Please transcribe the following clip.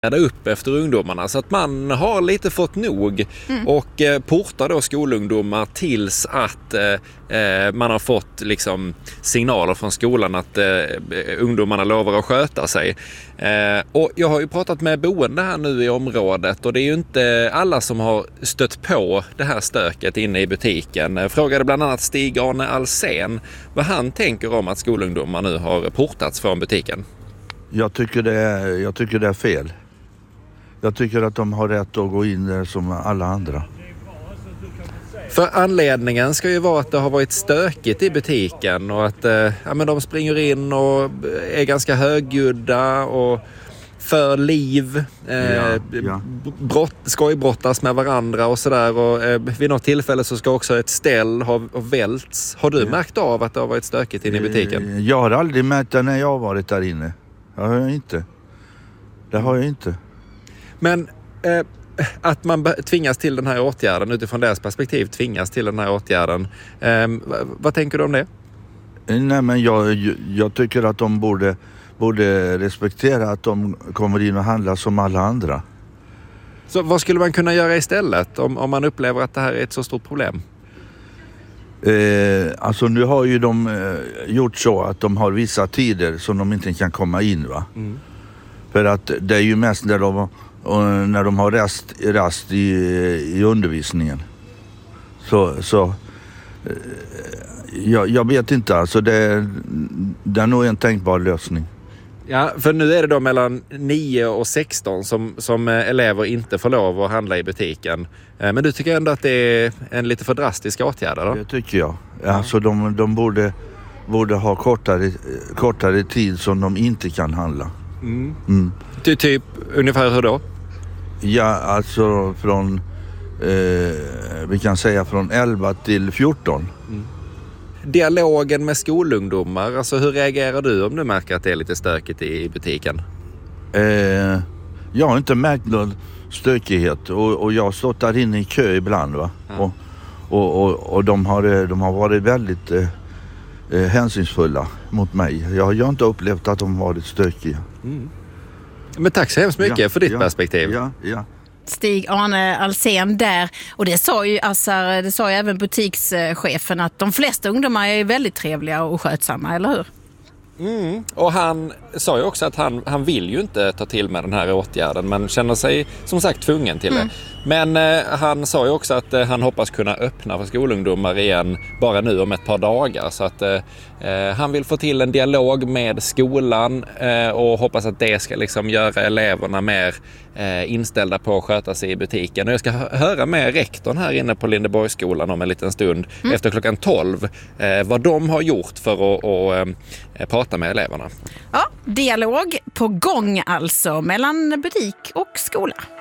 upp efter ungdomarna så att man har lite fått nog och portar då skolungdomar tills att man har fått liksom signaler från skolan att ungdomarna lovar att sköta sig. Och jag har ju pratat med boende här nu i området och det är ju inte alla som har stött på det här stöket inne i butiken. Jag frågade bland annat Stig-Arne Alsen vad han tänker om att skolungdomar nu har portats från butiken. Jag tycker det är fel. Jag tycker att de har rätt att gå in där som alla andra. För anledningen ska ju vara att det har varit stökigt i butiken och att men de springer in och är ganska högljudda och för liv, skojbrottas med varandra och sådär. Och vid något tillfälle så ska också ett ställ ha välts. Har du märkt av att det har varit stökigt inne i butiken? Jag har aldrig märkt det när jag har varit där inne. Det har jag inte. Men att man tvingas till den här åtgärden, utifrån deras perspektiv tvingas till den här åtgärden. Vad tänker du om det? Nej, men jag tycker att de borde respektera att de kommer in och handlar som alla andra. Så vad skulle man kunna göra istället om man upplever att det här är ett så stort problem? Alltså nu har ju de gjort så att de har vissa tider som de inte kan komma in, va? För att det är ju mest när de har rast i undervisningen. Så jag vet inte, alltså det är nog en tänkbar lösning. Ja, för nu är det då mellan 9 och 16 som elever inte får lov att handla i butiken. Men du tycker ändå att det är en lite för drastisk åtgärd då? Det tycker jag. Alltså de borde ha kortare tid som de inte kan handla. Typ ungefär hur då? Ja, alltså från vi kan säga från 11 till 14. Dialogen med skolungdomar, alltså hur reagerar du om du märker att det är lite stökigt i butiken? Jag har inte märkt någon stökighet och jag har stått där inne i kö ibland, va? Ja. Och de har varit väldigt hänsynsfulla mot mig. Jag har inte upplevt att de varit stökiga. Men tack så hemskt mycket för ditt perspektiv. Ja. Stig-Arne Alsen där. Och det sa ju även butikschefen att de flesta ungdomar är väldigt trevliga och skötsamma, eller hur? Och han sa ju också att han vill ju inte ta till med den här åtgärden men känner sig som sagt tvungen till det. Men han sa ju också att han hoppas kunna öppna för skolungdomar igen bara nu om ett par dagar. Så att han vill få till en dialog med skolan och hoppas att det ska liksom göra eleverna mer inställda på att sköta sig i butiken. Och jag ska höra med rektorn här inne på Lindeborgsskolan om en liten stund efter klockan 12 vad de har gjort för att prata med eleverna. Ja, dialog på gång alltså mellan butik och skola.